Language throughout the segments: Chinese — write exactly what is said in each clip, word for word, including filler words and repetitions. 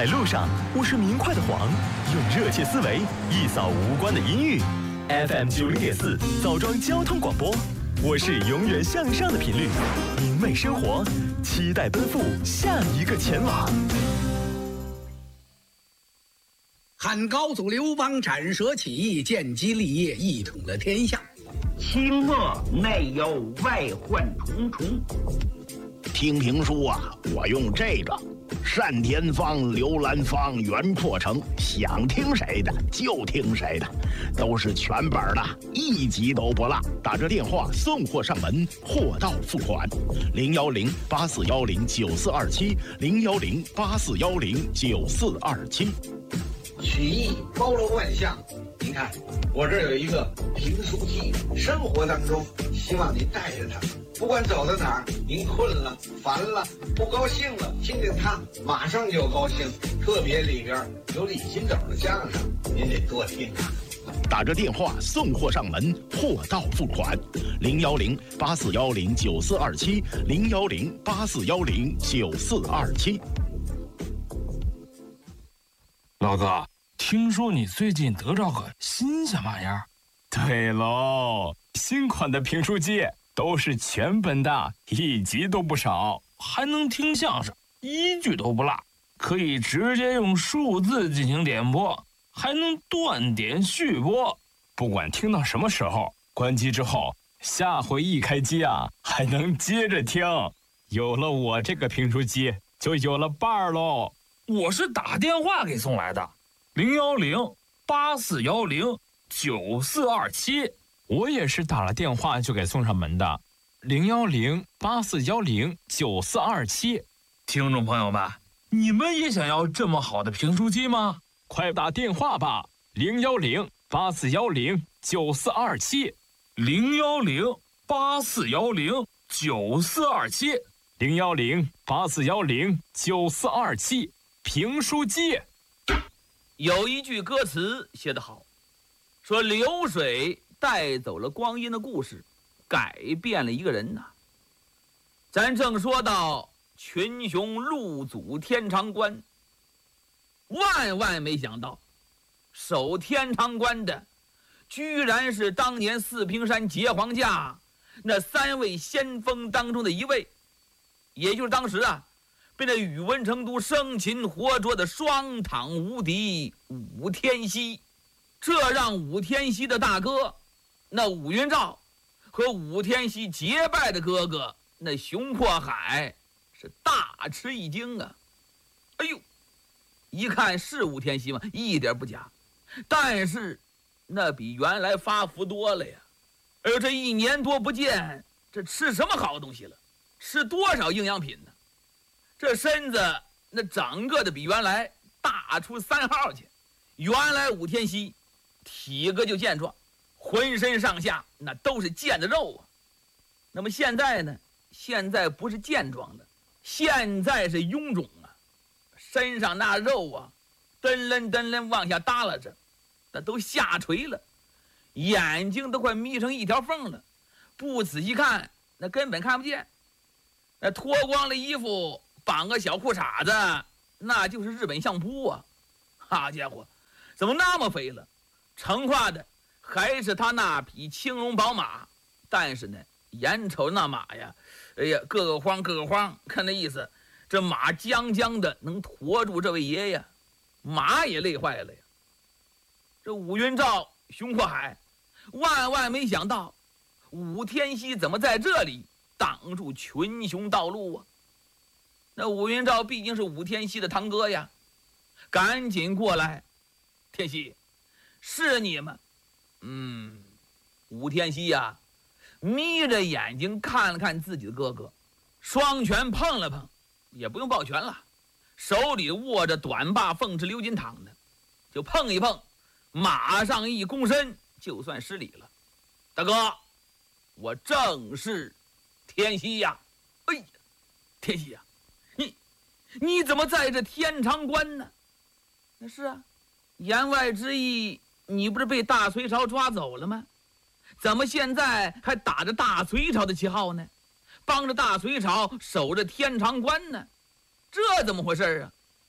在路上，我是明快的黄，用热切思维一扫无关的阴郁。F M 九零点四枣庄交通广播，我是永远向上的频率，明媚生活，期待奔赴下一个前往。 汉高祖刘邦斩蛇起义，建基立业，一统了天下。 清末内忧外患重重。 听评书啊，我用这个单田芳、刘兰芳、袁阔成，想听谁的就听谁的，都是全本的，一集都不落。打着电话送货上门，货到付款。零幺零八四幺零九四二七，零幺零八四幺零九四二七。 曲艺包罗万象，您看我这儿有一个评书机，生活当中希望您带着它，不管走到哪儿，您困了、烦了、不高兴了，听听它，马上就高兴。特别里边有李金斗的相声，您得多听啊。 打着电话送货上门，货到付款。零幺零八四幺零九四二七，零幺零八四幺零九四二七。 老哥，听说你最近得着个新鲜玩意儿？ 对喽，新款的评书机都是全本的，一集都不少， 还能听相声，一句都不落，可以直接用数字进行点播，还能断点续播。 不管听到什么时候，关机之后，下回一开机啊，还能接着听。有了我这个评书机，就有了伴儿喽。 我是打电话给送来的，零幺零八四幺零九四二七。 我也是打了电话就给送上门的，零幺零八四幺零九四二七。 听众朋友们，你们也想要这么好的评书机吗？ 快打电话吧，零幺零八四幺零九四二七， 零幺零八四幺零九四二七， 零幺零八四幺零九四二七。评书机。 有一句歌词写得好，说流水带走了光阴的故事，改变了一个人呐。咱正说到群雄入祖天长关，万万没想到守天长关的居然是当年四平山劫黄架那三位先锋当中的一位，也就是当时啊被那宇文成都生擒活捉的双躺无敌武天锡。这让武天锡的大哥那武云照和武天锡结拜的哥哥那熊阔海是大吃一惊啊！哎呦，一看是武天锡嘛，一点不假，但是那比原来发福多了呀！哎呦，这一年多不见，这吃什么好东西了？吃多少营养品呢？这身子那整个的比原来大出三号去。原来武天锡体格就健壮，浑身上下那都是腱子肉啊。那么现在呢？现在不是健壮的，现在是臃肿啊，身上那肉啊，噔楞噔楞往下耷拉着，那都下垂了，眼睛都快眯成一条缝了，不仔细看那根本看不见。那脱光了衣服，绑个小裤衩子，那就是日本相扑啊！好家伙，怎么那么肥了？乘化的还是他那匹青龙宝马，但是呢，眼瞅那马呀，哎呀，个个慌个个慌，看那意思，这马将将的能驮住这位爷呀，马也累坏了呀。这武云照、熊阔海，万万没想到，武天锡怎么在这里挡住群雄道路啊？那武云照毕竟是武天锡的堂哥呀，赶紧过来，天锡，是你吗？嗯，武天锡呀，眯着眼睛看了看自己的哥哥，双拳碰了碰，也不用抱拳了，手里握着短把凤翅鎏金躺的，就碰一碰，马上一躬身，就算失礼了。大哥，我正是天锡呀！哎呀，天锡呀，你你怎么在这天长关呢？那是啊，言外之意，你不是被大隋朝抓走了吗？怎么现在还打着大隋朝的旗号呢？帮着大隋朝守着天长关呢？这怎么回事啊？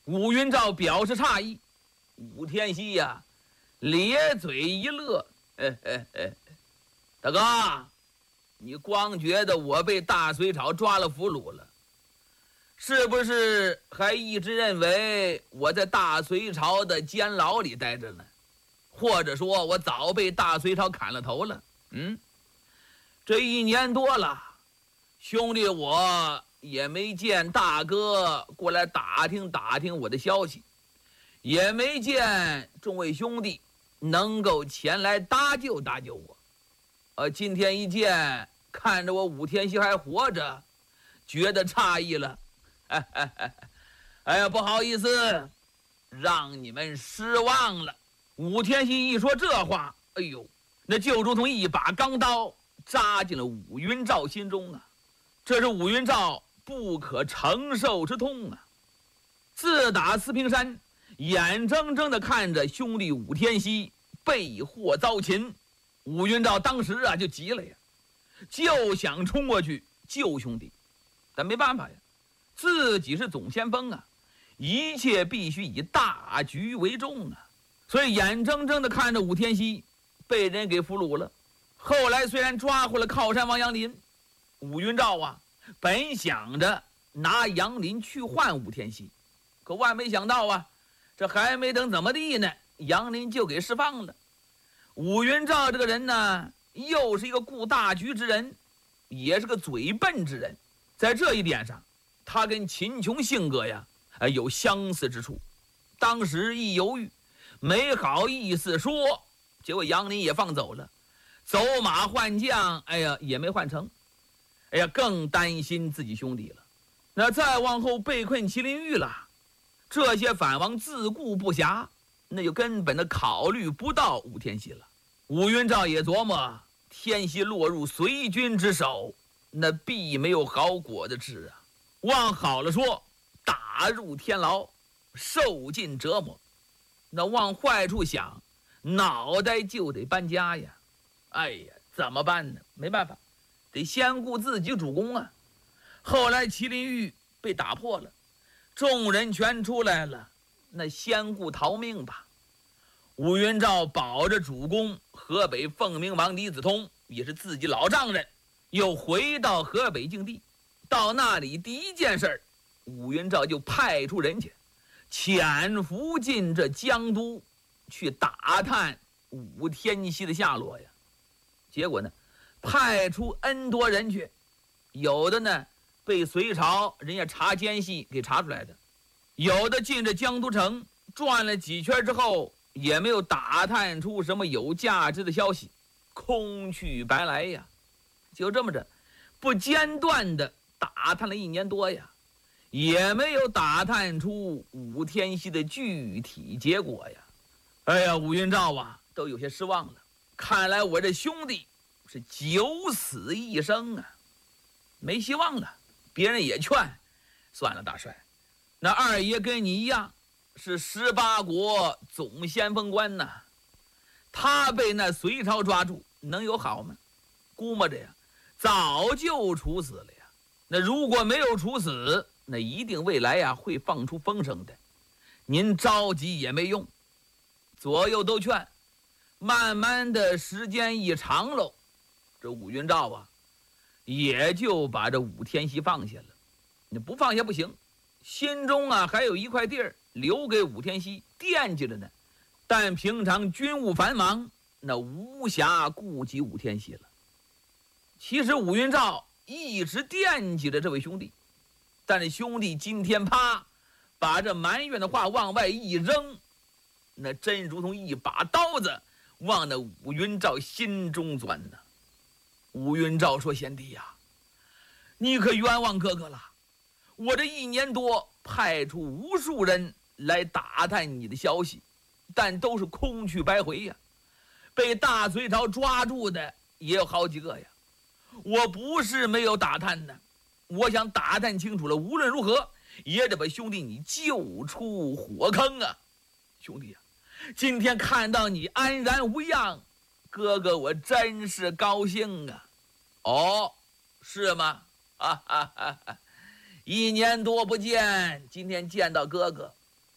武云照表示诧异，武天锡呀、啊，咧嘴一乐，嘿嘿嘿，大哥，你光觉得我被大隋朝抓了俘虏了，是不是还一直认为我在大隋朝的监牢里待着呢？或者说我早被大隋朝砍了头了？嗯，这一年多了，兄弟我也没见大哥过来打听打听我的消息，也没见众位兄弟能够前来搭救搭救我。呃，今天一见，看着我武天锡还活着，觉得诧异了。哎哎哎，哎呀，不好意思，让你们失望了。武天锡一说这话，哎呦，那就如同一把钢刀扎进了武云照心中啊！这是武云照不可承受之痛啊！自打四平山，眼睁睁地看着兄弟武天锡被祸遭擒，武云照当时啊就急了呀，就想冲过去救兄弟，但没办法呀，自己是总先锋啊，一切必须以大局为重啊！所以眼睁睁地看着武天锡被人给俘虏了。后来虽然抓回了靠山王杨林，武云照啊本想着拿杨林去换武天锡，可万没想到啊，这还没等怎么地呢，杨林就给释放了。武云照这个人呢，又是一个顾大局之人，也是个嘴笨之人，在这一点上，他跟秦琼性格呀，呃，有相似之处。当时一犹豫，没好意思说，结果杨林也放走了，走马换将，哎呀，也没换成，哎呀，更担心自己兄弟了。那再往后被困麒麟峪了，这些反王自顾不暇，那就根本的考虑不到武天锡了。武云照也琢磨，天锡落入隋军之手，那必没有好果子吃啊。往好了说，打入天牢，受尽折磨；那往坏处想，脑袋就得搬家呀。哎呀，怎么办呢？没办法，得先顾自己主公啊。后来麒麟峪被打破了，众人全出来了，那先顾逃命吧。武云照保着主公河北凤鸣王李子通，也是自己老丈人，又回到河北境地。到那里第一件事，武云照就派出人去潜伏进这江都，去打探武天锡的下落呀。结果呢，派出 N 多人去，有的呢被隋朝人家查奸细给查出来的，有的进这江都城转了几圈之后，也没有打探出什么有价值的消息，空去白来呀。就这么着，不间断的打探了一年多呀，也没有打探出武天锡的具体结果呀。哎呀，武云照啊都有些失望了，看来我这兄弟是九死一生啊，没希望了。别人也劝，算了大帅，那二爷跟你一样是十八国总先锋官呐，他被那隋朝抓住能有好吗？估摸着呀早就处死了呀。那如果没有处死，那一定未来呀会放出风声的，您着急也没用。左右都劝，慢慢的时间一长喽，这武云照啊也就把这武天锡放下了。你不放下不行，心中啊还有一块地儿留给武天锡，惦记着呢，但平常军务繁忙，那无暇顾及武天锡了。其实武云照一直惦记着这位兄弟，但是兄弟今天啪把这埋怨的话往外一扔，那真如同一把刀子往那武云照心中钻呢。武云照说：“贤弟呀，你可冤枉哥哥了，我这一年多派出无数人来打探你的消息，但都是空去白回呀。被大隋朝抓住的也有好几个呀。我不是没有打探呢，我想打探清楚了，无论如何也得把兄弟你救出火坑啊！兄弟呀，今天看到你安然无恙，哥哥我真是高兴啊！哦，是吗？啊哈哈哈！一年多不见，今天见到哥哥，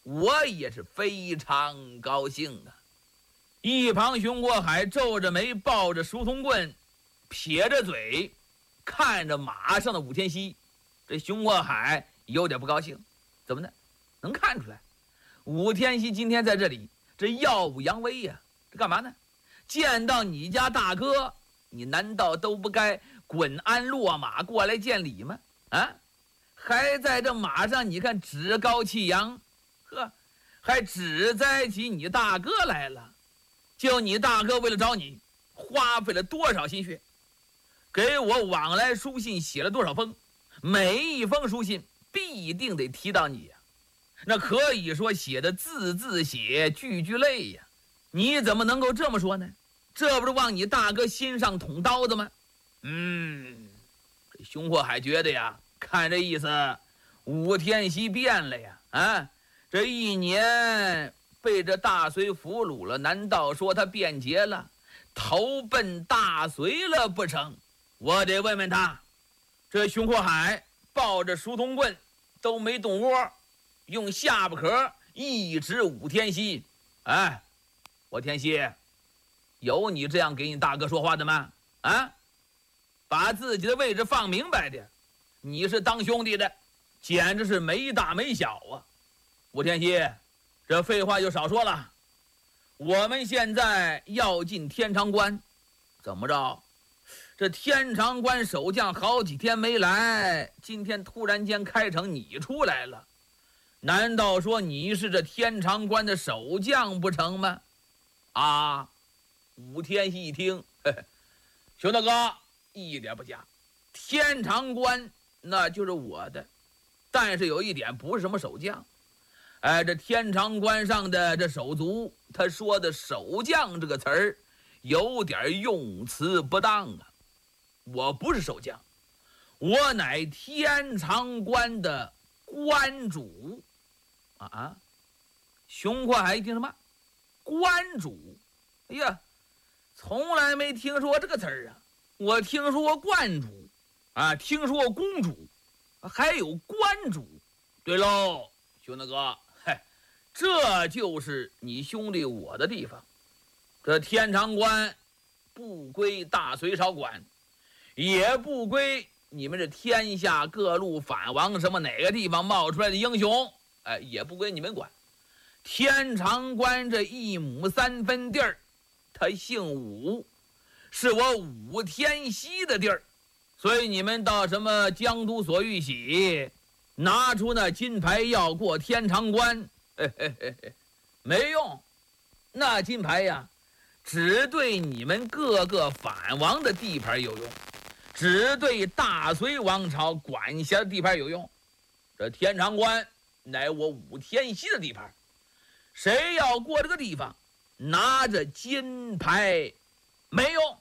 我也是非常高兴啊。一旁熊国海皱着眉，抱着书童棍，撇着嘴看着马上的武天锡。这熊国海有点不高兴，怎么呢？能看出来武天锡今天在这里，这耀武扬威呀、啊，这干嘛呢？见到你家大哥，你难道都不该滚鞍落马过来见礼吗？啊，还在这马上你看趾高气扬，呵，还指摘起你大哥来了。就你大哥为了找你花费了多少心血，给我往来书信写了多少封，每一封书信必定得提到你呀、啊，那可以说写的字字血，句句泪呀。你怎么能够这么说呢？这不是往你大哥心上捅刀子吗？嗯，这熊阔海觉得呀，看这意思，武天锡变了呀！啊，这一年被这大隋俘虏了，难道说他变节了，投奔大隋了不成？我得问问他。这熊阔海抱着书童棍都没动窝，用下巴壳一指武天锡：“哎，我天锡，有你这样给你大哥说话的吗？啊，把自己的位置放明白点，你是当兄弟的，简直是没大没小啊！武天锡，这废话就少说了。我们现在要进天长关，怎么着？这天长关守将好几天没来，今天突然间开城，你出来了，难道说你是这天长关的守将不成吗？”啊！武天锡一听，嘿嘿，熊大哥一点不假，天长关那就是我的，但是有一点不是什么守将。哎，这天长关上的这手足，他说的守将这个词儿有点用词不当啊。我不是守将，我乃天长关的关主。啊啊！熊阔海一听什么关主？哎呀，从来没听说这个词儿啊！我听说过观主，啊，听说过公主，还有关主。对喽，熊大哥，嗨，这就是你兄弟我的地方。这天长关不归大隋朝管，也不归你们这天下各路反王什么哪个地方冒出来的英雄，哎，也不归你们管。天长关这一亩三分地儿，他姓武，是我武天锡的地儿，所以你们到什么江都所玉玺，拿出那金牌要过天长关，嘿嘿嘿嘿，没用。那金牌呀，只对你们各个反王的地盘有用，只对大隋王朝管辖的地盘有用。这天长关乃我武天锡的地盘，谁要过这个地方，拿着金牌没用。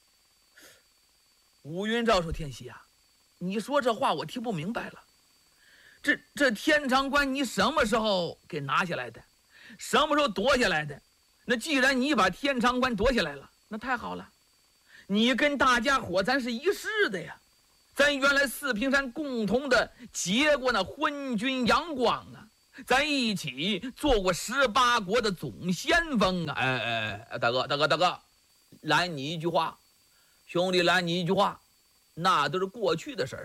武云照说：“天锡啊，你说这话我听不明白了。这这天长关你什么时候给拿下来的？什么时候夺下来的？那既然你把天长关夺下来了，那太好了。你跟大家伙咱是一世的呀，咱原来四平山共同的结过那昏君阳光啊。”咱一起做过十八国的总先锋啊！哎哎哎，大哥大哥大哥，拦你一句话，兄弟拦你一句话，那都是过去的事儿